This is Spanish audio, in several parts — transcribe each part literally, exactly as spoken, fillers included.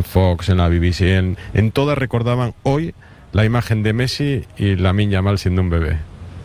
Fox, en la B B C, en, en todas recordaban hoy la imagen de Messi y Lamine Yamal siendo un bebé.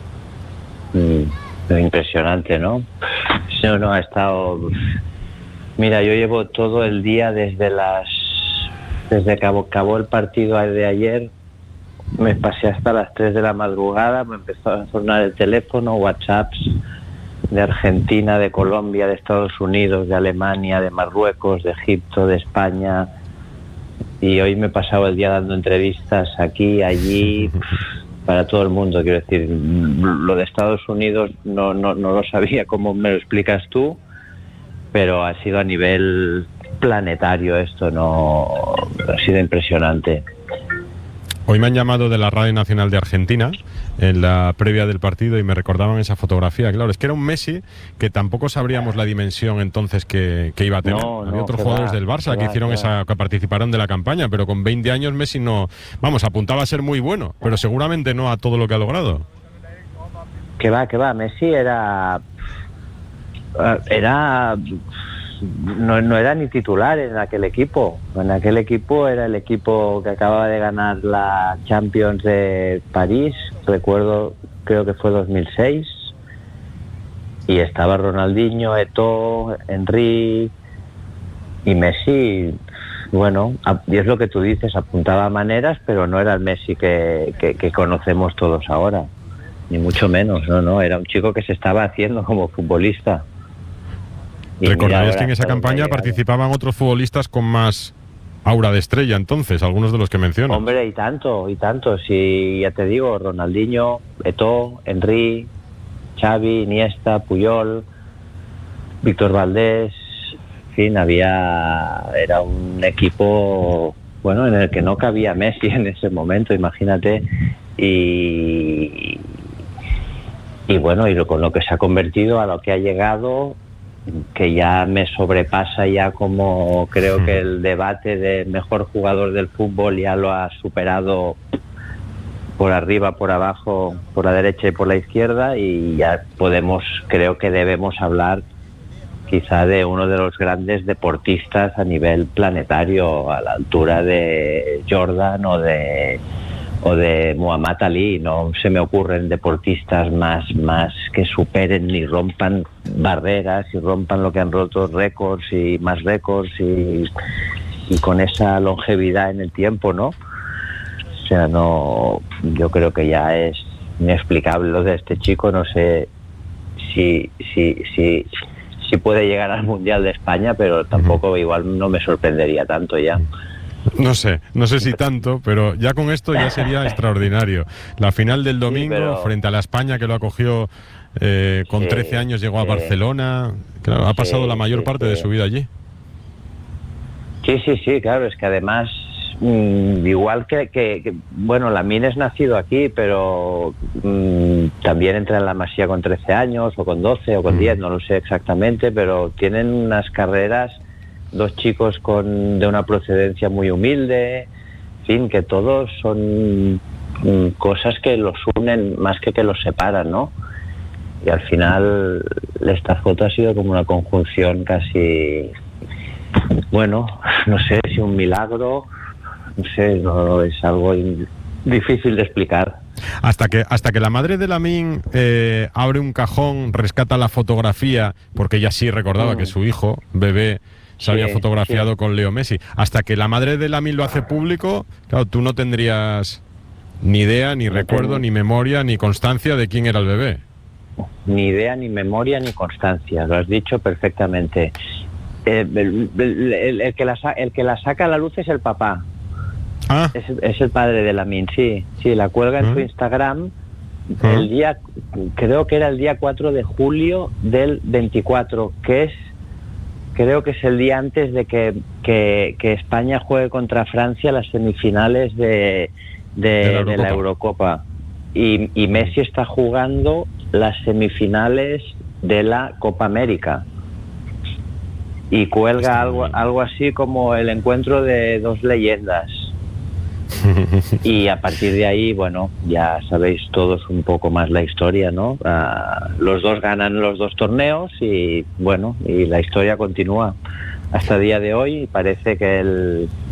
Mm, impresionante, ¿no? No, no, ha estado... Mira, yo llevo todo el día desde las... Desde que acabó el partido de ayer, me pasé hasta las tres de la madrugada, me empezó a sonar el teléfono, WhatsApps de Argentina, de Colombia, de Estados Unidos, de Alemania, de Marruecos, de Egipto, de España, y hoy me he pasado el día dando entrevistas aquí, allí, para todo el mundo. Quiero decir, lo de Estados Unidos no, no, no lo sabía, como me lo explicas tú, pero ha sido a nivel planetario esto, no ha sido impresionante. Hoy me han llamado de la Radio Nacional de Argentina en la previa del partido y me recordaban esa fotografía. Claro, es que era un Messi que tampoco sabríamos la dimensión entonces que, que iba a tener. No, Había no, otros que jugadores va, del Barça que que va, hicieron que esa, va. que participaron de la campaña, pero con veinte años Messi no, vamos, apuntaba a ser muy bueno, pero seguramente no a todo lo que ha logrado. Que va, que va, Messi era... Era... No, no era ni titular en aquel equipo. En aquel equipo era el equipo que acababa de ganar la Champions de París, recuerdo, creo que fue dos mil seis, y estaba Ronaldinho, Eto'o, Henry y Messi. Bueno, y es lo que tú dices, apuntaba maneras, pero no era el Messi que, que, que conocemos todos ahora, ni mucho menos. No, no, era un chico que se estaba haciendo como futbolista. Y recordaréis que en esa campaña participaban otros futbolistas con más aura de estrella, entonces, algunos de los que menciono. Hombre, y tanto, y tanto. Si ya te digo, Ronaldinho, Eto'o, Henry, Xavi, Iniesta, Puyol, Víctor Valdés, en fin, había... Era un equipo, bueno, en el que no cabía Messi en ese momento, imagínate. Y... Y bueno, y lo, con lo que se ha convertido, a lo que ha llegado... que ya me sobrepasa ya, como creo sí. que el debate de mejor jugador del fútbol ya lo ha superado por arriba, por abajo, por la derecha y por la izquierda, y ya podemos, creo que debemos hablar quizá de uno de los grandes deportistas a nivel planetario, a la altura de Jordan o de o de Muhammad Ali. No se me ocurren deportistas más, más que superen y rompan barreras y rompan lo que han roto, récords y más récords, y, y con esa longevidad en el tiempo, ¿no? O sea, no, yo creo que ya es inexplicable lo de este chico. No sé si, si, si, si puede llegar al Mundial de España, pero tampoco, uh-huh. igual no me sorprendería tanto ya. No sé, no sé si tanto, pero ya con esto ya sería extraordinario. La final del domingo, sí, pero... frente a la España que lo acogió eh, con sí, trece años, llegó sí. a Barcelona. Claro, ha pasado sí, la mayor sí, parte sí. de su vida allí. Sí, sí, sí, claro, es que además, mmm, igual que, que, que, bueno, Lamine es nacido aquí, pero mmm, también entra en la Masía con trece años, o con doce, o con mm. diez, no lo sé exactamente, pero tienen unas carreras... Dos chicos con de una procedencia muy humilde, en fin, que todos son mm, cosas que los unen más que que los separan, ¿no? Y al final esta foto ha sido como una conjunción casi, bueno, no sé si un milagro, no sé, no, es algo in, difícil de explicar. Hasta que hasta que la madre de Lamine eh, abre un cajón, rescata la fotografía, porque ella sí recordaba mm. que su hijo, bebé, se había sí, fotografiado sí. con Leo Messi. Hasta que la madre de Lamine lo hace público, claro, tú no tendrías ni idea, ni no recuerdo, tengo... ni memoria, ni constancia de quién era el bebé. Ni idea, ni memoria, ni constancia, lo has dicho perfectamente. Eh, el, el, el, el, que la, el que la saca a la luz es el papá. Ah. Es, es el padre de Lamine, sí. Sí, la cuelga en ¿Mm? su Instagram ¿Mm? el día, creo que era el día cuatro de julio del veinticuatro, que es creo que es el día antes de que, que, que España juegue contra Francia las semifinales de, de, de, la, de la Eurocopa. Y, y Messi está jugando las semifinales de la Copa América. Y cuelga algo, algo así como el encuentro de dos leyendas. Y a partir de ahí, bueno, ya sabéis todos un poco más la historia, ¿no? Uh, los dos ganan los dos torneos y, bueno, y la historia continúa hasta el día de hoy. Parece que el,